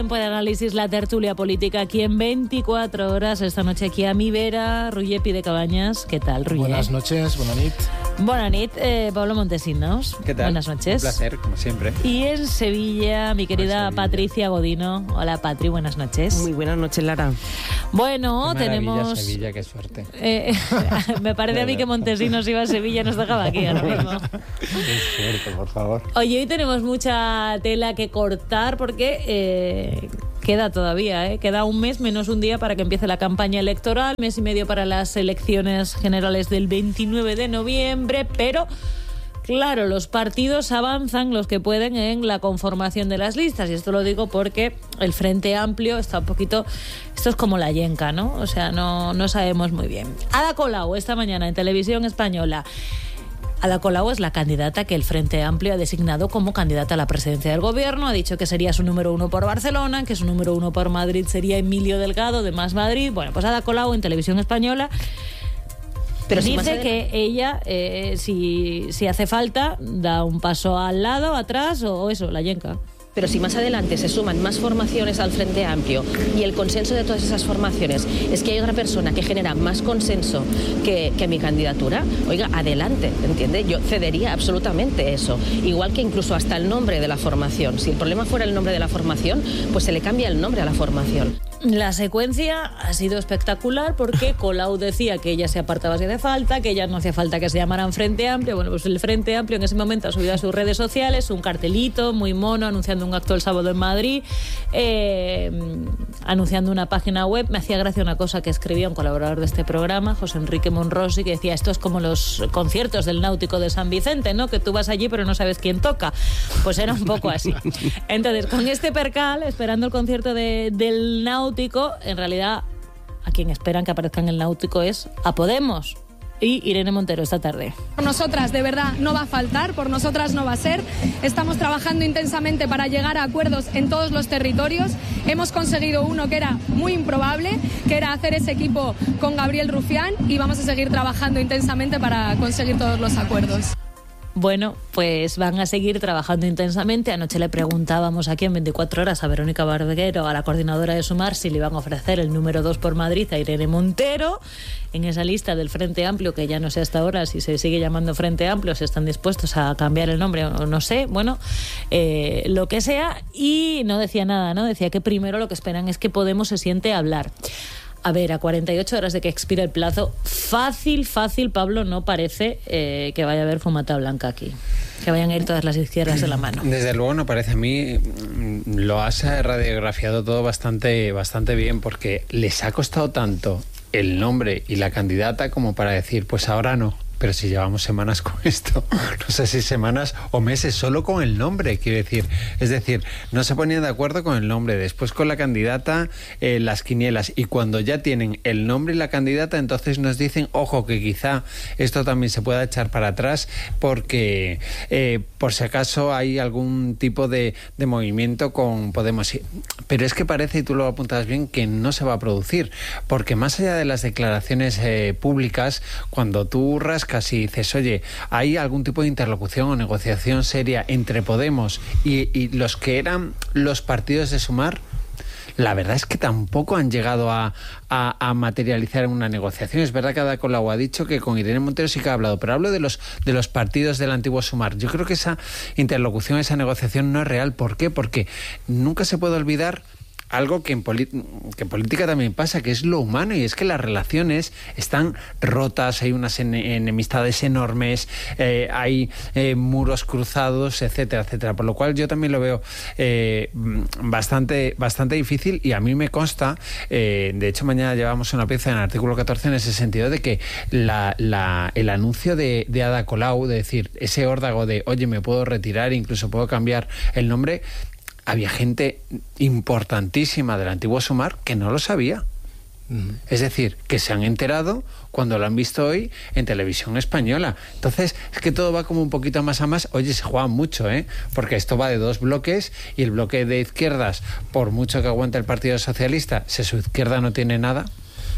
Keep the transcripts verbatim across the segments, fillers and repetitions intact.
Tiempo de análisis, la tertulia política aquí en veinticuatro horas. Esta noche aquí a mi vera, Ruyepi de Cabañas. ¿Qué tal, Ruye? Buenas noches, buena nit. Buena nit, eh, Pablo Montesinos. ¿Qué tal? Buenas noches. Un placer, como siempre. Y en Sevilla, mi querida Sevilla. Patricia Godino. Hola, Patri, buenas noches. Muy buenas noches, Lara. Bueno, Qué maravilla, tenemos... Sevilla, qué suerte. Eh, me parece a mí que Montesinos iba a Sevilla y nos dejaba aquí ahora mismo. Qué suerte, por favor. Oye, hoy tenemos mucha tela que cortar porque eh, queda todavía, ¿eh? Queda un mes menos un día para que empiece la campaña electoral, mes y medio para las elecciones generales del veintinueve de noviembre, pero... Claro, los partidos avanzan los que pueden en la conformación de las listas, y esto lo digo porque el Frente Amplio está un poquito... Esto es como la yenca, ¿no? O sea, no, no sabemos muy bien. Ada Colau, esta mañana en Televisión Española. Ada Colau es la candidata que el Frente Amplio ha designado como candidata a la presidencia del gobierno. Ha dicho que sería su número uno por Barcelona, que su número uno por Madrid sería Emilio Delgado, de Más Madrid. Bueno, pues Ada Colau en Televisión Española... Pero dice si que ella, eh, si, si hace falta, da un paso al lado, atrás o eso, la yenca. Pero si más adelante se suman más formaciones al Frente Amplio y el consenso de todas esas formaciones es que hay otra persona que genera más consenso que, que mi candidatura, oiga, adelante, ¿entiende? Yo cedería absolutamente eso. Igual que incluso hasta el nombre de la formación. Si el problema fuera el nombre de la formación, pues se le cambia el nombre a la formación. La secuencia ha sido espectacular porque Colau decía que ella se apartaba si hace falta, que ella no hacía falta que se llamaran Frente Amplio. Bueno, pues el Frente Amplio en ese momento ha subido a sus redes sociales un cartelito muy mono anunciando un acto el sábado en Madrid, eh, anunciando una página web. Me hacía gracia una cosa que escribía un colaborador de este programa, José Enrique Monrosi, que decía, esto es como los conciertos del Náutico de San Vicente, ¿no? Que tú vas allí pero no sabes quién toca. Pues era un poco así. Entonces, con este percal, esperando el concierto de, del Náutico, en realidad a quien esperan que aparezca en el Náutico es a Podemos y Irene Montero esta tarde. Por nosotras de verdad no va a faltar, por nosotras no va a ser. Estamos trabajando intensamente para llegar a acuerdos en todos los territorios. Hemos conseguido uno que era muy improbable, que era hacer ese equipo con Gabriel Rufián, y vamos a seguir trabajando intensamente para conseguir todos los acuerdos. Bueno, pues van a seguir trabajando intensamente. Anoche le preguntábamos aquí en veinticuatro horas a Verónica Barguero, a la coordinadora de Sumar, si le iban a ofrecer el número dos por Madrid a Irene Montero en esa lista del Frente Amplio, que ya no sé hasta ahora si se sigue llamando Frente Amplio, si están dispuestos a cambiar el nombre o no sé, bueno, eh, lo que sea. Y no decía nada, ¿no? Decía que primero lo que esperan es que Podemos se siente a hablar. A ver, a cuarenta y ocho horas de que expire el plazo, fácil, fácil, Pablo, no parece eh, que vaya a haber fumata blanca aquí. Que vayan a ir todas las izquierdas de la mano. Desde luego no parece a mí. Lo has radiografiado todo bastante, bastante bien, porque les ha costado tanto el nombre y la candidata como para decir, pues ahora no. Pero si llevamos semanas con esto, no sé si semanas o meses solo con el nombre, quiero decir. Es decir, no se ponían de acuerdo con el nombre, después con la candidata, eh, las quinielas, y cuando ya tienen el nombre y la candidata, entonces nos dicen, ojo, que quizá esto también se pueda echar para atrás porque eh, por si acaso hay algún tipo de, de movimiento con Podemos. Pero es que parece, y tú lo apuntabas bien, que no se va a producir, porque más allá de las declaraciones eh, públicas, cuando tú rascas y dices, oye, ¿hay algún tipo de interlocución o negociación seria entre Podemos y, y los que eran los partidos de Sumar? La verdad es que tampoco han llegado a, a, a materializar una negociación. Es verdad que Ada Colau ha dicho que con Irene Montero sí que ha hablado, pero hablo de los, de los partidos del antiguo Sumar. Yo creo que esa interlocución, esa negociación no es real. ¿Por qué? Porque nunca se puede olvidar algo que en, que en política también pasa, que es lo humano, y es que las relaciones están rotas, hay unas en, enemistades enormes, eh, hay eh, muros cruzados, etcétera, etcétera. Por lo cual yo también lo veo eh, bastante, bastante difícil, y a mí me consta, eh, de hecho mañana llevamos una pieza en el artículo catorce en ese sentido, de que la, la, el anuncio de, de Ada Colau, de decir, ese órdago de, oye, me puedo retirar, incluso puedo cambiar el nombre, había gente importantísima del antiguo Sumar que no lo sabía. Uh-huh. Es decir, que se han enterado cuando lo han visto hoy en Televisión Española. Entonces, es que todo va como un poquito más a más. Oye, se juega mucho, ¿eh? Porque esto va de dos bloques, y el bloque de izquierdas, por mucho que aguante el Partido Socialista, si su izquierda no tiene nada,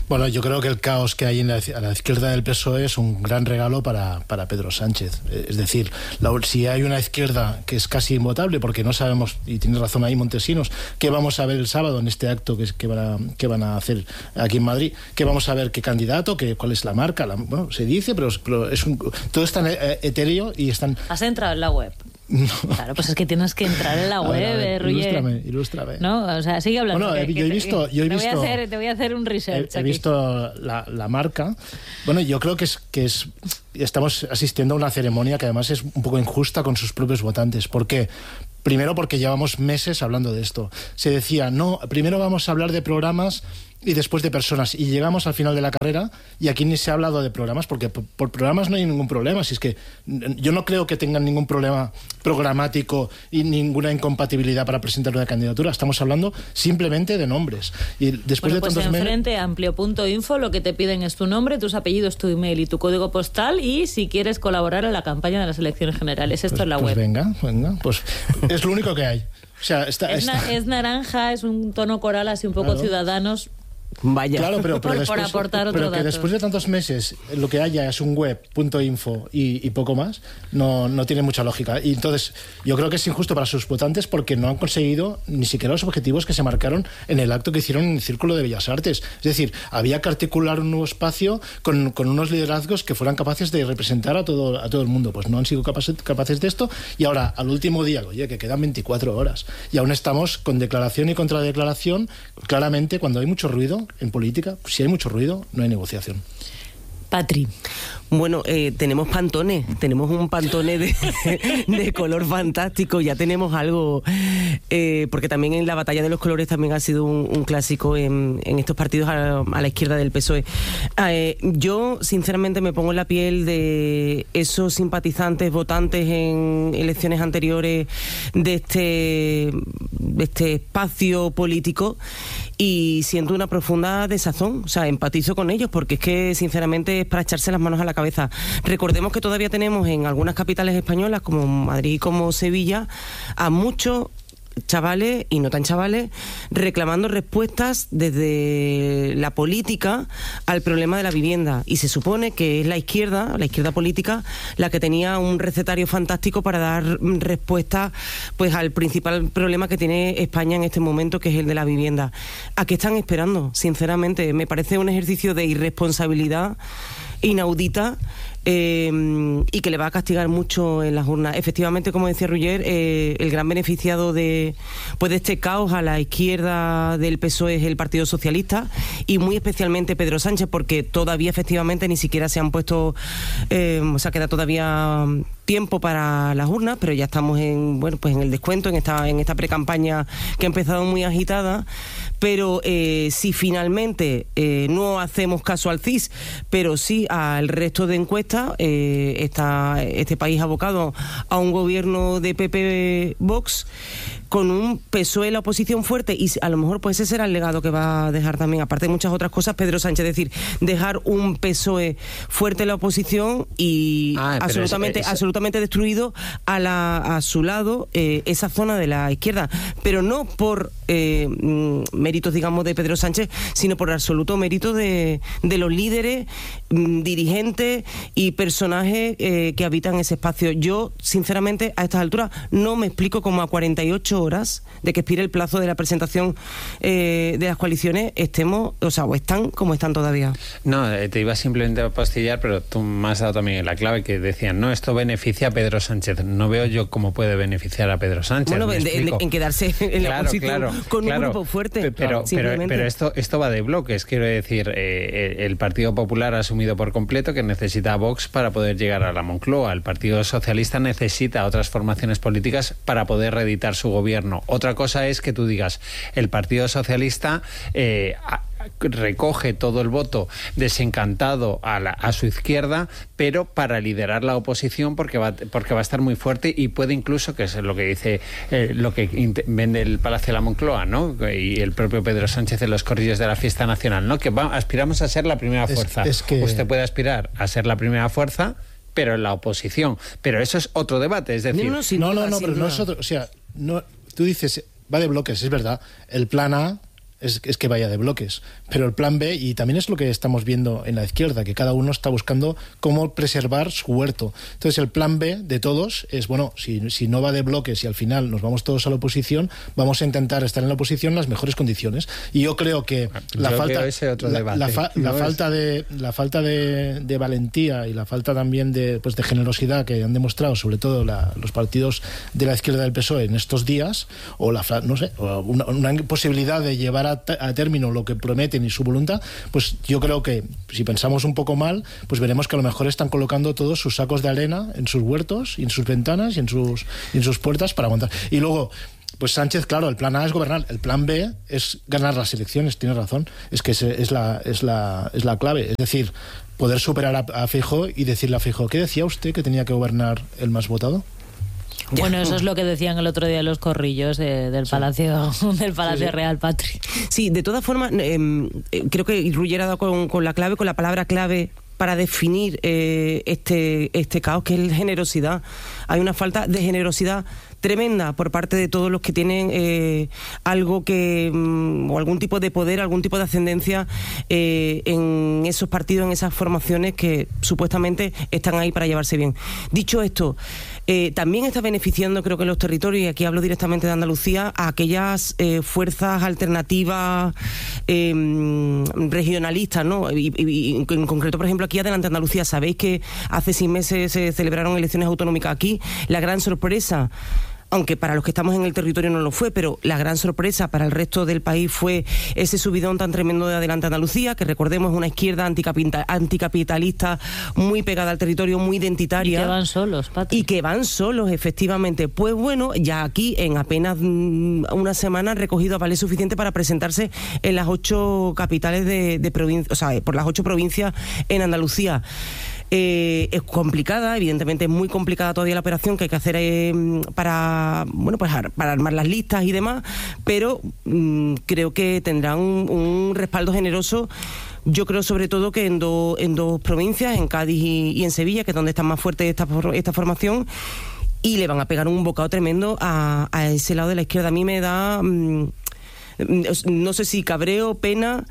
Bueno, yo creo que el caos que hay en la, a la izquierda del P S O E es un gran regalo para, para Pedro Sánchez. Es decir, la, si hay una izquierda que es casi invotable, porque no sabemos, y tiene razón ahí Montesinos, qué vamos a ver el sábado en este acto que, que, van, a, que van a hacer aquí en Madrid, qué vamos a ver, qué candidato, qué, cuál es la marca, la, bueno, se dice, pero, pero es un, todo es tan etéreo y están... ¿Has entrado en la web? No. Claro, pues es que tienes que entrar en la web, ver, ver, Ruller. Ilústrame, ilústrame. No, o sea, sigue hablando. Bueno, que, yo he que, visto... Yo he te, visto voy a hacer, te voy a hacer un research He, he aquí. visto la, la marca. Bueno, yo creo que es que es estamos asistiendo a una ceremonia que además es un poco injusta con sus propios votantes. ¿Por qué? Primero porque llevamos meses hablando de esto. Se decía, no, primero vamos a hablar de programas y después de personas. Y llegamos al final de la carrera y aquí ni se ha hablado de programas, porque por, por programas no hay ningún problema. Si es que yo no creo que tengan ningún problema programático y ninguna incompatibilidad para presentar una candidatura. Estamos hablando simplemente de nombres. Y después bueno, de pues tantos en meses... frente amplio punto info lo que te piden es tu nombre, tus apellidos, tu email y tu código postal, y si quieres colaborar en la campaña de las elecciones generales. Esto pues, es la pues web. venga, venga, pues es lo único que hay. O sea, está, es, está... Na, es naranja, es un tono coral así un poco claro. Ciudadanos. Vaya. Claro, pero, pero, por, después, por aportar otro pero que dato. después de tantos meses lo que haya es un web punto info y, y poco más, no, no tiene mucha lógica. Y entonces yo creo que es injusto para sus votantes porque no han conseguido ni siquiera los objetivos que se marcaron en el acto que hicieron en el Círculo de Bellas Artes. Es decir, había que articular un nuevo espacio con, con unos liderazgos que fueran capaces de representar a todo, a todo el mundo. Pues no han sido capaces, capaces de esto, y ahora, al último día, oye, que quedan veinticuatro horas y aún estamos con declaración y contradeclaración. Claramente, cuando hay mucho ruido en política, si hay mucho ruido, no hay negociación. Patri. Bueno, eh, tenemos pantones, tenemos un pantone de, de color fantástico, ya tenemos algo, eh, porque también en la batalla de los colores también ha sido un, un clásico en, en estos partidos a, a la izquierda del P S O E. Eh, yo, sinceramente, me pongo en la piel de esos simpatizantes, votantes en elecciones anteriores de este, de este espacio político, y siento una profunda desazón, o sea, empatizo con ellos, porque es que, sinceramente, es para echarse las manos a la cabeza. Recordemos que todavía tenemos en algunas capitales españolas, como Madrid y como Sevilla, a muchos chavales y no tan chavales reclamando respuestas desde la política al problema de la vivienda, y se supone que es la izquierda, la izquierda política, la que tenía un recetario fantástico para dar respuesta pues al principal problema que tiene España en este momento, que es el de la vivienda. ¿A qué están esperando? Sinceramente, me parece un ejercicio de irresponsabilidad inaudita, eh, y que le va a castigar mucho en las urnas. Efectivamente, como decía Ruller, eh, el gran beneficiado de, pues de este caos a la izquierda del P S O E es el Partido Socialista, y muy especialmente Pedro Sánchez, porque todavía efectivamente ni siquiera se han puesto, eh, o sea, queda todavía tiempo para las urnas, pero ya estamos en, bueno, pues en el descuento, en esta, en esta precampaña que ha empezado muy agitada. Pero eh, si finalmente eh, no hacemos caso al C I S, pero sí al resto de encuestas, eh, está este país abocado a un gobierno de P P Vox, con un P S O E en la oposición fuerte, y a lo mejor pues ese será el legado que va a dejar también, aparte de muchas otras cosas, Pedro Sánchez. Es decir, dejar un P S O E fuerte en la oposición y ah, absolutamente, es, es... absolutamente destruido a, la, a su lado eh, esa zona de la izquierda, pero no por eh, méritos, digamos, de Pedro Sánchez, sino por absoluto mérito de, de los líderes, dirigentes y personajes eh, que habitan ese espacio. Yo, sinceramente, a estas alturas no me explico cómo a cuarenta y ocho horas de que expire el plazo de la presentación eh, de las coaliciones estemos, o sea, o están como están todavía. No, te iba simplemente a postillar, pero tú me has dado también la clave, que decían, no, esto beneficia a Pedro Sánchez. No veo yo cómo puede beneficiar a Pedro Sánchez. Bueno, en, en, en quedarse en claro, la oposición claro, con claro, un grupo fuerte. Pero, pero, pero esto, esto va de bloques, quiero decir, eh, el Partido Popular ha asumido por completo que necesita a Vox para poder llegar a la Moncloa. El Partido Socialista necesita a otras formaciones políticas para poder reeditar su gobierno. Otra cosa es que tú digas, el Partido Socialista eh, recoge todo el voto desencantado a, la, a su izquierda, pero para liderar la oposición, porque va, porque va a estar muy fuerte y puede incluso, que es lo que dice, eh, lo que vende el Palacio de la Moncloa, ¿no? Y el propio Pedro Sánchez en los corrillos de la fiesta nacional, ¿no? Que va, aspiramos a ser la primera fuerza. Es, es que... Usted puede aspirar a ser la primera fuerza, pero en la oposición. Pero eso es otro debate, es decir... No, no, no, no, no pero no es otro, o sea, no, tú dices, va de bloques, es verdad. El plan A es, es que vaya de bloques. Pero el plan B, y también es lo que estamos viendo en la izquierda, que cada uno está buscando cómo preservar su huerto. Entonces el plan B de todos es, bueno, si, si no va de bloques y al final nos vamos todos a la oposición, vamos a intentar estar en la oposición en las mejores condiciones. Y yo creo que la yo falta, ese otro la, debate, la, fa, no la es... falta de la falta de, de valentía y la falta también de, pues, de generosidad que han demostrado sobre todo la, los partidos de la izquierda del P S O E en estos días, o la no sé, o una, una posibilidad de llevar a, a término lo que prometen y su voluntad, pues yo creo que si pensamos un poco mal, pues veremos que a lo mejor están colocando todos sus sacos de arena en sus huertos, y en sus ventanas y en sus, y en sus puertas para aguantar. Y luego pues Sánchez, claro, el plan A es gobernar, el plan B es ganar las elecciones, tiene razón, es que es, es, la, es, la, es la clave, es decir, poder superar a, a Feijóo y decirle a Feijóo, ¿qué decía usted que tenía que gobernar el más votado? Bueno, eso es lo que decían el otro día los corrillos de, del Palacio, sí. del Palacio sí, sí. Real, Patri. Sí, de todas formas, eh, creo que Ruller ha dado con, con la clave, con la palabra clave para definir eh, este, este caos, que es generosidad. Hay una falta de generosidad tremenda por parte de todos los que tienen eh, algo que mm, o algún tipo de poder, algún tipo de ascendencia eh, en esos partidos, en esas formaciones que supuestamente están ahí para llevarse bien. Dicho esto, eh, también está beneficiando, creo que en los territorios, y aquí hablo directamente de Andalucía, a aquellas eh, fuerzas alternativas eh, regionalistas, ¿no? Y, y, y en concreto, por ejemplo, aquí Adelante Andalucía, sabéis que hace seis meses se celebraron elecciones autonómicas aquí. La gran sorpresa, aunque para los que estamos en el territorio no lo fue, pero la gran sorpresa para el resto del país fue ese subidón tan tremendo de Adelante Andalucía, que recordemos es una izquierda anticapitalista muy pegada al territorio, muy identitaria. Y que van solos, Patri. Y que van solos, efectivamente. Pues bueno, ya aquí en apenas una semana han recogido avales suficientes para presentarse en las ocho capitales de, de provincia, o sea, por las ocho provincias en Andalucía. Eh, es complicada, evidentemente es muy complicada todavía la operación que hay que hacer eh, para, bueno, pues para armar las listas y demás, pero mm, creo que tendrán un, un respaldo generoso. Yo creo sobre todo que en, do, en dos provincias, en Cádiz y, y en Sevilla, que es donde está más fuerte esta, esta formación, y le van a pegar un bocado tremendo a, a ese lado de la izquierda. A mí me da... Mm, no sé si cabreo, pena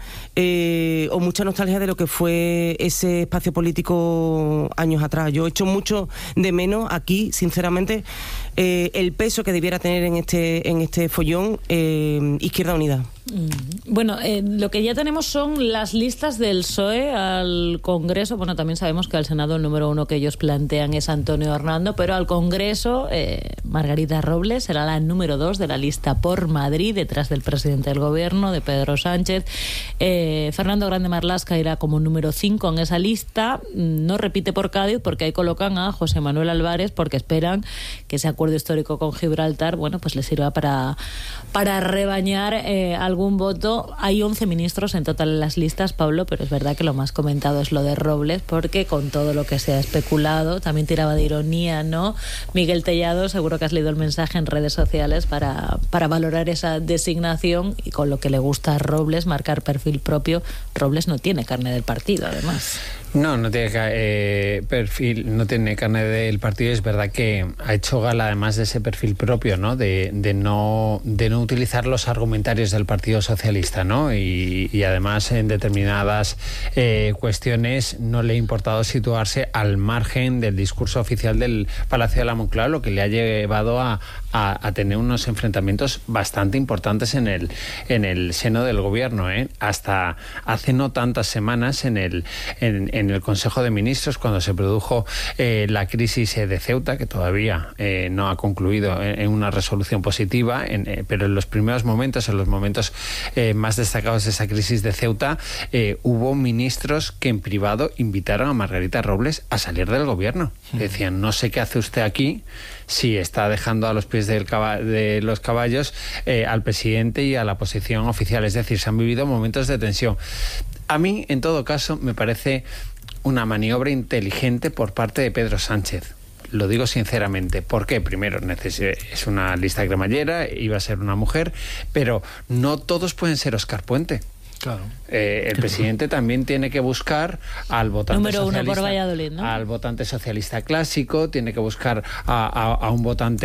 eh, o mucha nostalgia de lo que fue ese espacio político años atrás. Yo echo mucho de menos aquí, sinceramente, eh, el peso que debiera tener en este en este follón eh, Izquierda Unida. Bueno, eh, lo que ya tenemos son las listas del P S O E al Congreso. Bueno, también sabemos que al Senado el número uno que ellos plantean es Antonio Hernando, pero al Congreso eh, Margarita Robles será la número dos de la lista por Madrid, detrás del presidente del gobierno, de Pedro Sánchez. Eh, Fernando Grande Marlaska irá como número cinco en esa lista. No repite por Cádiz porque ahí colocan a José Manuel Álvarez, porque esperan que ese acuerdo histórico con Gibraltar, bueno, pues les sirva para, para rebañar eh, algún voto. Hay once ministros en total en las listas, Pablo, pero es verdad que lo más comentado es lo de Robles, porque con todo lo que se ha especulado, también tiraba de ironía, ¿no? Miguel Tellado, seguro que has leído el mensaje en redes sociales para, para valorar esa designación, y con lo que le gusta a Robles, marcar perfil propio. Robles no tiene carne del partido, además. No, no tiene eh, perfil, no tiene carne del partido. Es verdad que ha hecho gala además de ese perfil propio, ¿no? De, de no de no utilizar los argumentarios del Partido Socialista, ¿no? Y, y además en determinadas eh, cuestiones no le ha importado situarse al margen del discurso oficial del Palacio de la Moncloa, lo que le ha llevado a, a, a tener unos enfrentamientos bastante importantes en el en el seno del gobierno, ¿eh? Hasta hace no tantas semanas en el en, en el Consejo de Ministros, cuando se produjo eh, la crisis eh, de Ceuta, que todavía eh, no ha concluido en, en una resolución positiva, en, eh, pero en los primeros momentos, en los momentos eh, más destacados de esa crisis de Ceuta, eh, hubo ministros que en privado invitaron a Margarita Robles a salir del gobierno. Mm. Decían, no sé qué hace usted aquí, si está dejando a los pies del caba- de los caballos eh, al presidente y a la posición oficial. Es decir, se han vivido momentos de tensión. A mí, en todo caso, me parece una maniobra inteligente por parte de Pedro Sánchez. Lo digo sinceramente. ¿Por qué? Primero, es una lista cremallera, iba a ser una mujer, pero no todos pueden ser Óscar Puente. Claro. Eh, el presidente también tiene que buscar al votante número socialista, uno por Valladolid, ¿no? Al votante socialista clásico, tiene que buscar a, a, a un votante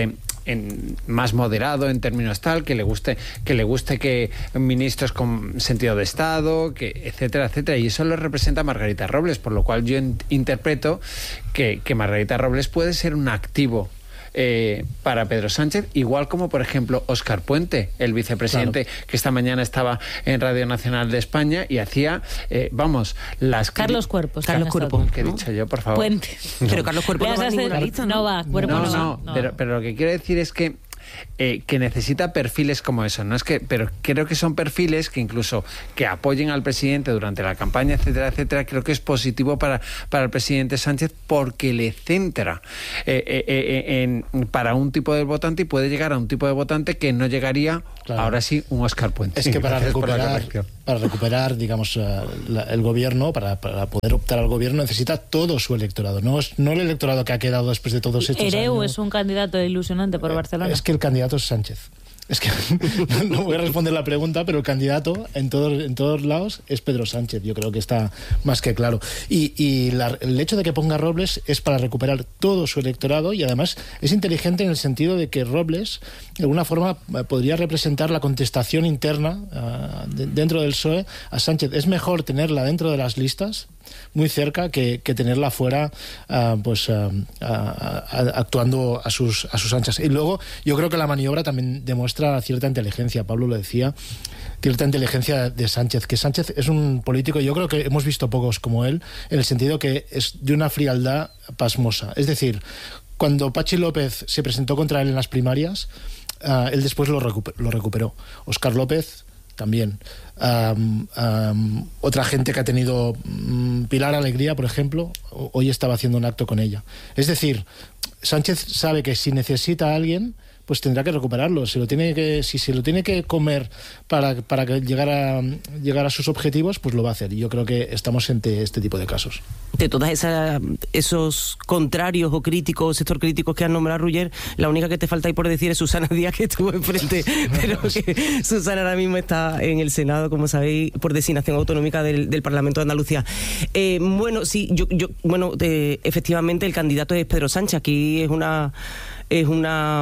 en, más moderado en términos tal, que le guste que le guste que ministros con sentido de Estado, que etcétera, etcétera. Y eso lo representa Margarita Robles, por lo cual yo in, interpreto que, que Margarita Robles puede ser un activo Eh, para Pedro Sánchez, igual como por ejemplo Óscar Puente, el vicepresidente, claro, que esta mañana estaba en Radio Nacional de España y hacía, eh, vamos, las... Carlos Cuerpos. Carlos Cuerpos. ¿Qué he dicho yo, por favor? Puente. No. Pero Carlos Cuerpos no va a ninguna lista, ¿no? No va, Cuerpo no, no, no, no, no. Pero, pero lo que quiero decir es que Eh, que necesita perfiles como eso, no es que, pero creo que son perfiles que incluso que apoyen al presidente durante la campaña, etcétera, etcétera. Creo que es positivo para, para el presidente Sánchez porque le centra eh, eh, eh, en, para un tipo de votante y puede llegar a un tipo de votante que no llegaría, claro, ahora sí, un Óscar Puente. Es que para recuperar, para recuperar, digamos, la, el gobierno, para, para poder optar al gobierno, necesita todo su electorado, no, no el electorado que ha quedado después de todos estos Ereu años. Es un candidato ilusionante por Barcelona. Es que el candidato es Sánchez. Es que no, no voy a responder la pregunta, pero el candidato en todos, en todos lados es Pedro Sánchez. Yo creo que está más que claro. Y, y la, el hecho de que ponga Robles es para recuperar todo su electorado y además es inteligente en el sentido de que Robles de alguna forma podría representar la contestación interna uh, de, dentro del P S O E a Sánchez. Es mejor tenerla dentro de las listas, muy cerca, que, que tenerla fuera, uh, pues uh, uh, uh, actuando a sus, a sus anchas. Y luego yo creo que la maniobra también demuestra cierta inteligencia, Pablo lo decía, cierta inteligencia de Sánchez, que Sánchez es un político, yo creo que hemos visto pocos como él, en el sentido que es de una frialdad pasmosa. Es decir, cuando Patxi López se presentó contra él en las primarias, uh, él después lo, recuper, lo recuperó. Óscar López también. Um, um, otra gente que ha tenido, um, Pilar Alegría, por ejemplo, hoy estaba haciendo un acto con ella. Es decir, Sánchez sabe que si necesita a alguien, pues tendrá que recuperarlo. Si lo tiene que, si se lo tiene que comer para, para llegar a llegar a sus objetivos, pues lo va a hacer. Y yo creo que estamos ante este tipo de casos. De todas esas esos contrarios o críticos, sector críticos que han nombrado Ruller, la única que te falta ahí por decir es Susana Díaz, que estuvo enfrente, pero que Susana ahora mismo está en el Senado, como sabéis, por designación autonómica del, del Parlamento de Andalucía. Eh, bueno, sí, yo, yo bueno, eh, efectivamente el candidato es Pedro Sánchez. Aquí es una es una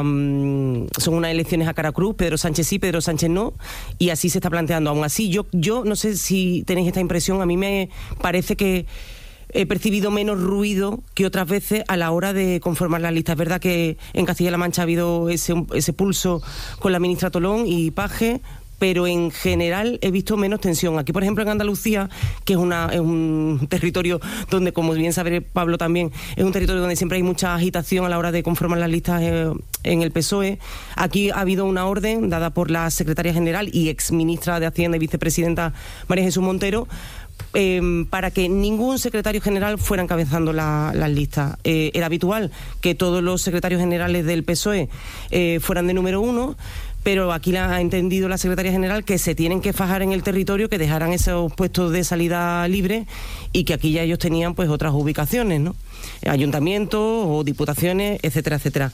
son unas elecciones a cara cruz, Pedro Sánchez sí, Pedro Sánchez no, y así se está planteando. Aún así, yo yo no sé si tenéis esta impresión, a mí me parece que he percibido menos ruido que otras veces a la hora de conformar la lista. Es verdad que en Castilla-La Mancha ha habido ese, ese pulso con la ministra Tolón y Paje, pero en general he visto menos tensión. Aquí, por ejemplo, en Andalucía, que es, una, es un territorio donde, como bien sabe Pablo también, es un territorio donde siempre hay mucha agitación a la hora de conformar las listas eh, en el P S O E. Aquí ha habido una orden dada por la secretaria general y exministra de Hacienda y vicepresidenta María Jesús Montero, Eh, para que ningún secretario general fuera encabezando la, las listas. Eh, era habitual que todos los secretarios generales del P S O E eh, fueran de número uno, pero aquí la ha entendido la secretaria general que se tienen que fajar en el territorio, que dejaran esos puestos de salida libres y que aquí ya ellos tenían pues otras ubicaciones, ¿no? Ayuntamientos o diputaciones, etcétera, etcétera.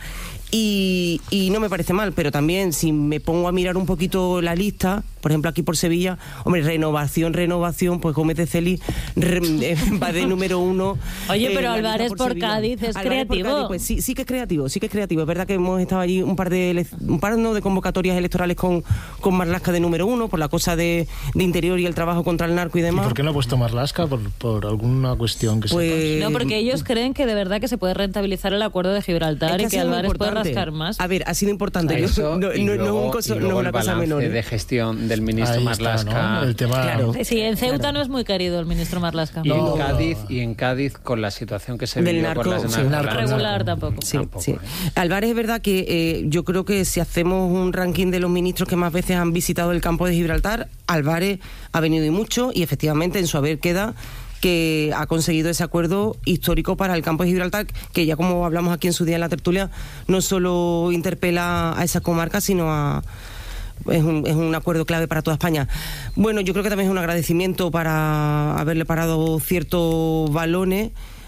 Y, y no me parece mal, pero también si me pongo a mirar un poquito la lista, por ejemplo aquí por Sevilla, hombre, renovación, renovación, pues Gómez de Celi re, eh, va de número uno. Oye, eh, pero Álvarez por, por Cádiz es Álvarez creativo. Por Cádiz, pues sí, sí que es creativo, sí que es creativo. Es verdad que hemos estado allí un par de un par no, de convocatorias electorales con, con Marlaska de número uno, por la cosa de, de interior y el trabajo contra el narco y demás. ¿Y por qué no ha puesto Marlaska? ¿Por, por alguna cuestión que pues, sepas? No, porque ellos creen que de verdad que se puede rentabilizar el acuerdo de Gibraltar es que y que Álvarez puede rascar más. A ver, ha sido importante. Eso, no, y no, luego, no, un coso, y luego no el una cosa balance menor. ¿eh? de gestión del ministro Ahí Marlaska. está, ¿no? El tema... Claro. Sí, en Ceuta claro. no es muy querido el ministro Marlaska. Y No. en Cádiz, y en Cádiz con la situación que se Del vivió narco, con las sí, narco- regular tampoco. Sí, Tampoco, sí. ¿eh? Álvarez, es verdad que eh, yo creo que si hacemos un ranking de los ministros que más veces han visitado el campo de Gibraltar, Álvarez ha venido y mucho, y efectivamente en su haber queda que ha conseguido ese acuerdo histórico para el campo de Gibraltar, que ya como hablamos aquí en su día en la tertulia, no solo interpela a esa comarca, sino a... Es un, es un acuerdo clave para toda España. Bueno, yo creo que también es un agradecimiento para haberle parado ciertos balones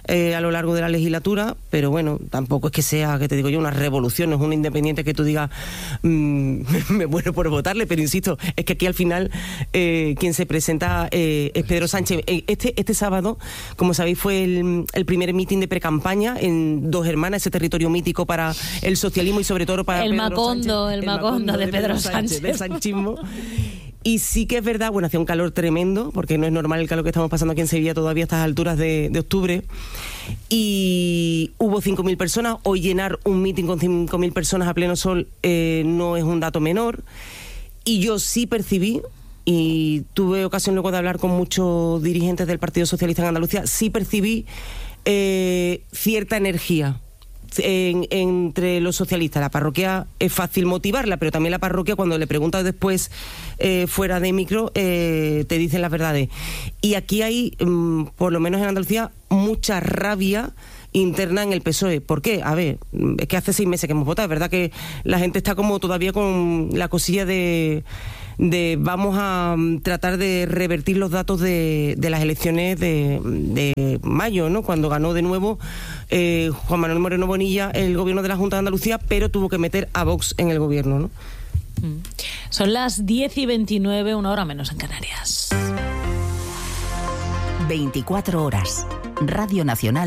eh, a lo largo de la legislatura, pero bueno, tampoco es que sea, que te digo yo, una revolución, no es un independiente que tú digas mmm, me muero por votarle, pero insisto, es que aquí al final eh, quien se presenta eh, es Pedro Sánchez. Este, este sábado, como sabéis, fue el, el primer mitin de pre-campaña en Dos Hermanas, ese territorio mítico para el socialismo y sobre todo para el Pedro Macondo, Sánchez, el, el Macondo de, de Pedro Sánchez, Sánchez del sanchismo. Y sí que es verdad, bueno, hacía un calor tremendo, porque no es normal el calor que estamos pasando aquí en Sevilla todavía a estas alturas de, de octubre. Y hubo cinco mil personas. Hoy llenar un mitin con cinco mil personas a pleno sol eh, no es un dato menor. Y yo sí percibí, y tuve ocasión luego de hablar con muchos dirigentes del Partido Socialista en Andalucía, sí percibí eh, cierta energía En, entre los socialistas. La parroquia es fácil motivarla, pero también la parroquia, cuando le preguntas después eh, fuera de micro, eh, te dicen las verdades. Y aquí hay, mmm, por lo menos en Andalucía, mucha rabia interna en el P S O E. ¿Por qué? A ver, es que hace seis meses que hemos votado. Es verdad que la gente está como todavía con la cosilla de... de vamos a tratar de revertir los datos de, de las elecciones de, de mayo, ¿no? Cuando ganó de nuevo eh, Juan Manuel Moreno Bonilla el gobierno de la Junta de Andalucía, pero tuvo que meter a Vox en el gobierno, ¿no? Son las diez y veintinueve, una hora menos en Canarias. veinticuatro horas. Radio Nacional.